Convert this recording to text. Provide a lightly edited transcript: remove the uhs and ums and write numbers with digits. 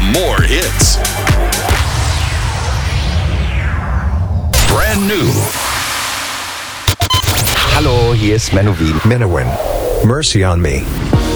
more hits. Brand new. Hallo, hier ist Menowin. Menowin. Mercy on Me.